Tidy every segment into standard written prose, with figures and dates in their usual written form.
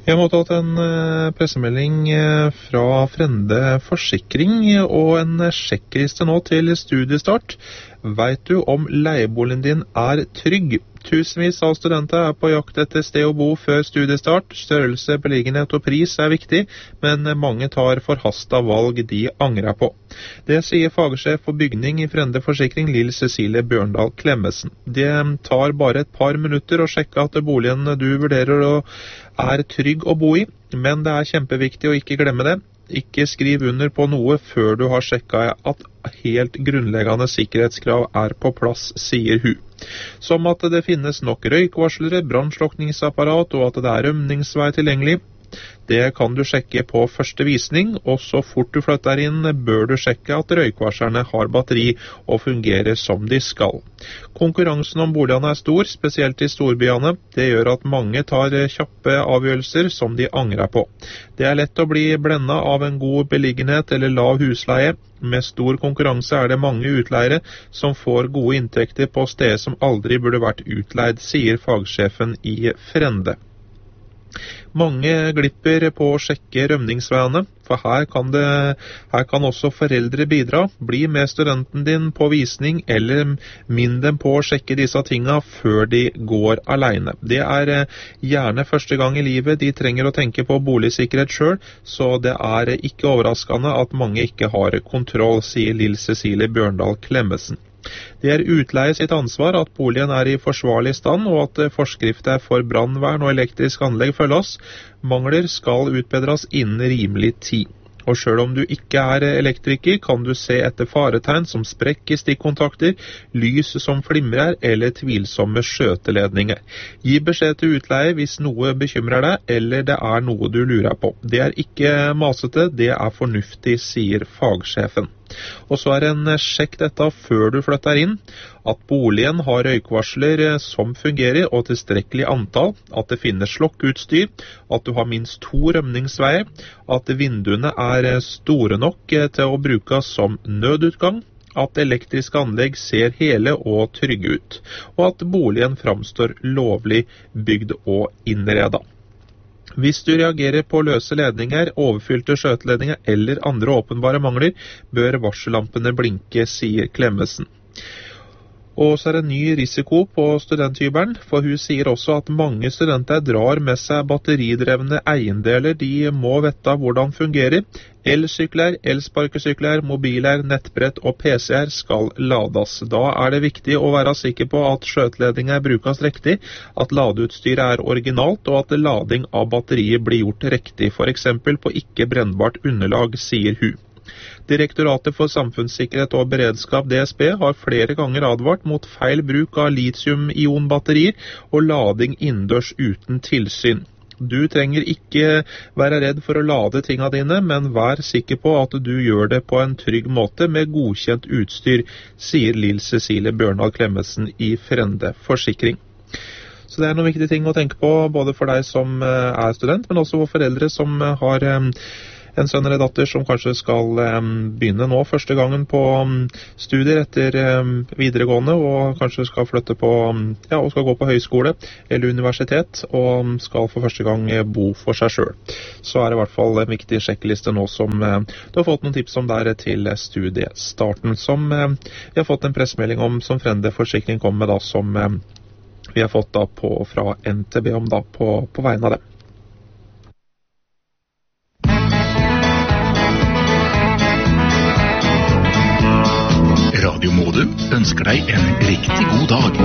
Jeg har mottatt en pressemelding fra Frende Forsikring og en sjekkliste nå til studiestart. Vet du om leieboligen din er trygg? Tusenvis av studenter er på jakt etter sted å bo før studiestart. Størrelse, beliggenhet og pris er viktig, men mange tar forhastet valg de angrer på. Det sier fagsjef for bygning i Frende Forsikring, Lill Cecilie Bjørndal Klemmesen. Det tar bare et par minutter å sjekke at boligen du vurderer er trygg å bo i, men det er kjempeviktig å ikke glemme det. Ikke skriv under på noe før du har sjekket at helt grunnleggende sikkerhetskrav er på plass, sier hun. Som at det finnes nok røykvarslere, brannslukningsapparat og at det er rømningsvei tilgjengelig. Det kan du sjekke på første visning, og så fort du flytter inn bør du sjekke at røykvarslerne har batteri og fungerer som de skal. Konkurransen om boligene er stor, spesielt i storbyene. Det gjør at mange tar kjappe avgjørelser som de angrer på. Det er lett å bli blendet av en god beliggenhet eller lav husleie. Med stor konkurranse er det mange utleiere som får gode inntekter på steder som aldri burde vært utleid, sier fagsjefen i Frende. Mange glipper på å sjekke rømningsveiene, for her kan også foreldre bidra. Bli med studenten din på visning, eller minn dem på å sjekke disse tingene før de går alene. Det er gjerne første gang i livet de trenger å tenke på boligsikkerhet selv, så det er ikke overraskende at mange ikke har kontroll, sier Lill Cecilie Bjørndal Klemmesen. Det er utleie sitt ansvar at boligen er i forsvarlig stand, og at forskrifter for brannvern og elektrisk anlegg følges. Mangler skal utbedres innen rimelig tid. Og selv om du ikke er elektriker, kan du se etter faretegn som sprekk i stikkontakter, lys som flimrer eller tvilsomme skjøteledninger. Gi beskjed til utleie hvis noe bekymrer deg, eller det er noe du lurer på. Det er ikke masete, det er fornuftig, sier fagsjefen. Og så er en sjekk dette før du flytter inn, at boligen har røykvarsler som fungerer og tilstrekkelig antall, at det finnes slokkeutstyr, at du har minst 2 rømningsveier, at vinduene er store nok til å brukes som nødutgang, at elektriske anlegg ser hele og trygge ut, og at boligen framstår lovlig bygd og innredet. Hvis du reagerer på løse ledninger, overfylte skjøteledninger eller andre åpenbare mangler, bør varsellampene blinke, sier Klemmesen. Og så er det en ny risiko på studenthybelen, for hun sier også at mange studenter drar med seg batteridrevne eiendeler de må vite hvordan fungerer. Elsykler, elsparkesykler, mobiler, nettbrett og PC-er skal lades. Da er det viktig å være sikker på at skjøteledninger brukes riktig, at ladeutstyret er originalt, og at lading av batteriet blir gjort riktig, for eksempel på ikke brennbart underlag, sier hun. Direktoratet for samfunnssikkerhet og beredskap, DSB, har flere ganger advart mot feil bruk av lithium-ion-batterier og lading innendørs uten tilsyn. Du trenger ikke være redd for å lade tingene dine, men vær sikker på at du gjør det på en trygg måte med godkjent utstyr, sier Lill Cecilie Bjørndal Klemmesen i Frende Forsikring. Så det er noen viktige ting å tenke på, både for deg som er student, men også for foreldre som har en sønn eller datter som kanskje skal begynne nå første gangen på studier etter videregående, og kanskje skal flytte på, og skal gå på høyskole eller universitet, og skal for første gang bo for seg selv. Så er det i hvert fall en viktig sjekkliste nå som du har fått noen tips om der til studiestarten, som vi har fått en pressemelding om, som Frende Forsikring kom med da, som vi har fått da fra NTB om da, på vegne av det. Radio Modum ønsker deg en riktig god dag.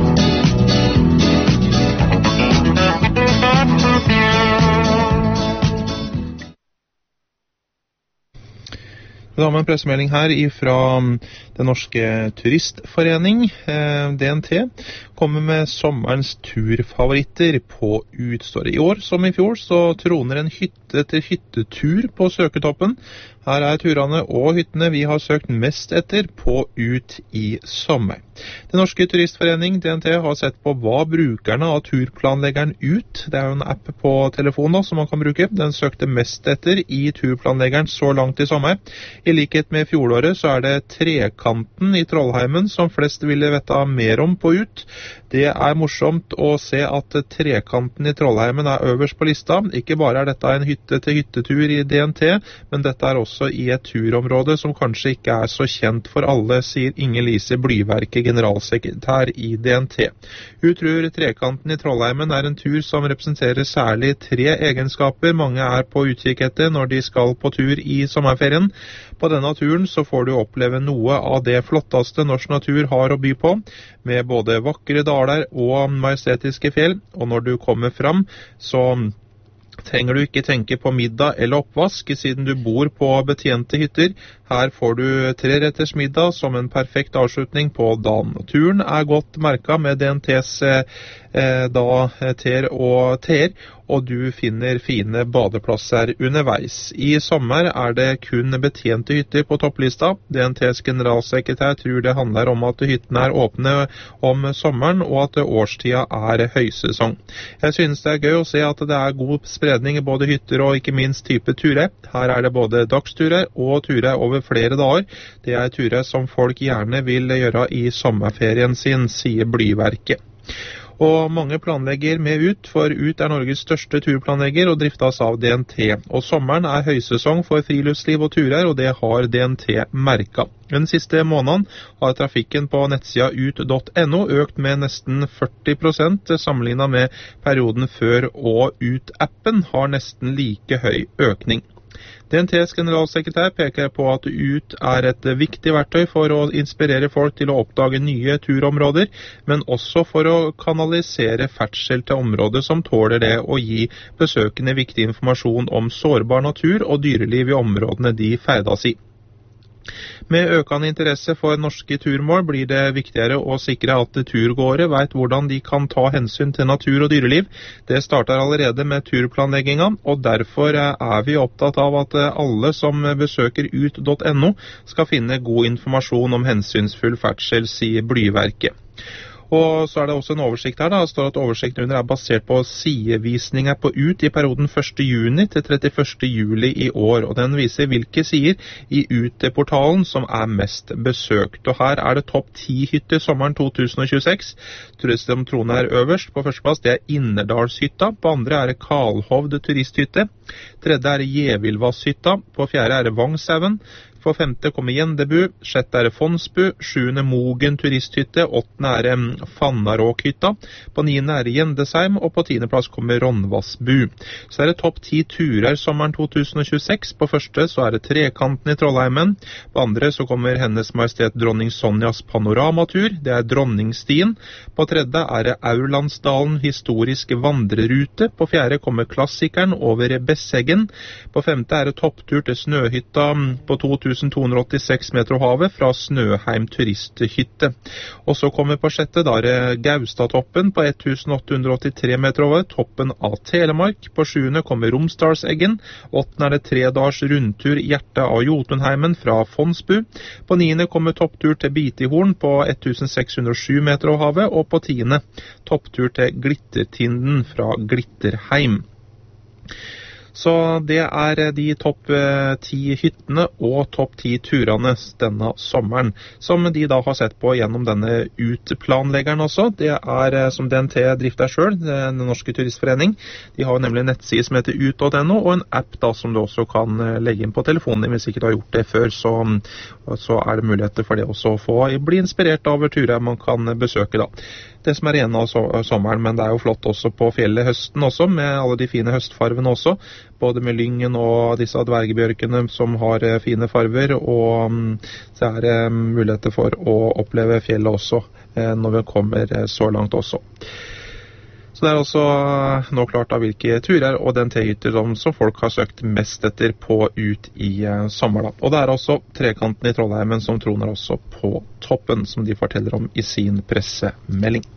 Vi har med en pressemelding her fra Den norske turistforening, DNT, kommer med sommerens turfavoritter på utstår. I år som i fjor så troner en hytte-til-hyttetur på søketoppen. Her er turene og hyttene vi har søkt mest etter på ut i sommer. Den norske turistforening, DNT, har sett på hva brukerne av turplanleggeren ut. Det er jo en app på telefonen som man kan bruke. Den søkte mest etter i turplanleggeren så langt i sommer. I likhet med fjoråret så er det Trekanten i Trollheimen som flest ville vite mer om på ut. Det er morsomt å se at Trekanten i Trollheimen er øverst på lista. Ikke bare er dette en hytte-til-hyttetur i DNT, men dette er også i et turområde som kanskje ikke er så kjent for alle, sier Inger-Lise Blyverke, generalsekretær i DNT. Hun tror Trekanten i Trollheimen er en tur som representerer særlig 3 egenskaper mange er på utkikk etter når de skal på tur i sommerferien. På denne turen så får du oppleve noe av det flotteste norsk natur har å by på, med både vakre daler og majestetiske fjell, og når du kommer fram, så trenger du ikke tenke på middag eller oppvask, siden du bor på betjente hytter. Her får du 3-retters middag som en perfekt avslutning på dagen. Turen er godt merket med DNTs ter og ter, og du finner fine badeplasser underveis. I sommer er det kun betjente hytter på topplista. DNTs generalsekretær tror det handler om at hyttene er åpne om sommeren, og at årstida er høysesong. Jeg synes det er gøy å se at det er god spredning i både hytter og ikke minst type turer. Her er det både dagsturer og turer over flere dager. Det er turer som folk gjerne vil gjøre i sommerferien sin, sier Blyverket. Og mange planlegger med ut, for ut er Norges største turplanlegger og driftes av DNT. Og sommeren er høysesong for friluftsliv og turer, og det har DNT merket. Den siste måneden har trafikken på nettsida ut.no økt med nesten 40% sammenlignet med perioden før, og ut-appen har nesten like høy økning. DNTs generalsekretær peker på at ut er et viktig verktøy for å inspirere folk til å oppdage nye turområder, men også for å kanalisere ferdsel til områder som tåler det, og gi besøkende viktig informasjon om sårbar natur og dyreliv i områdene de ferdes i. Med økende interesse for norske turmål blir det viktigere å sikre at turgåere vet hvordan de kan ta hensyn til natur og dyreliv. Det starter allerede med turplanleggingen, og derfor er vi opptatt av at alle som besøker ut.no skal finne god informasjon om hensynsfull ferdsel, sier Blyverket. Og så er det også en oversikt her. Det står at oversikten under er basert på sidevisninger på ut i perioden 1. juni til 31. juli i år. Og den viser hvilke sider i ut-portalen som er mest besøkt. Og her er det topp 10 hytter sommeren 2026. Turistom troner øverst. På førsteplass det er Innerdalshytta. På andre er det Kalhovd turisthytte. Tredje er Gjevilvasshytta. På fjerde er det Vangshaugen. På 5. kommer Gjendebu, 6. er det Fondsbu, 7. Mogen turisthytte, 8. er det Fannaråkhytta, på 9. er det Gjendesheim, og på 10. plass kommer Ronvassbu. Så er det topp 10 turer sommeren 2026. På første så er det Trekanten i Trollheimen. På andre så kommer Hennes Majestet Dronning Sonjas panoramatur, det er Dronningstien. På tredje er det Aurlandsdalen historisk vandrerute. På fjerde kommer klassikeren over Besseggen. På 5. er det topptur til Snøhytta på 2286 meter over havet fra Snøheim turisthytte. Og så kommer på 6. da er det Gaustatoppen på 1883 meter over, toppen av Telemark. På 7. kommer Romsdalseggen. 8. er det 3 dagers rundtur hjertet av Jotunheimen fra Fondsbu. På 9. kommer topptur til Bitihorn på 1607 meter over havet, og på 10. topptur til Glittertinden fra Glitterheim. Så det er de topp 10 hyttene og topp 10 turene denne sommeren, som de da har sett på gjennom denne utplanleggeren også. Det er som DNT drifter selv, Den norske turistforening. De har nemlig en nettside som heter ut.no, og en app da som du også kan legge inn på telefonen hvis ikke du har gjort det før, så er det muligheter for det også å bli inspirert av turer man kan besøke da. Det som er igjen av sommeren, men det er jo flott også på fjellet høsten også, med alle de fine høstfarvene også, både med lyngen og disse dvergebjørkene som har fine farver, og så er det muligheter for å oppleve fjellet også når vi kommer så langt også. Så det er også nå klart av hvilke turer og DNT-hytter som folk har søkt mest etter på ut i sommer. Og det er også Trekanten i Trollheimen som troner også på toppen, som de forteller om i sin pressemelding.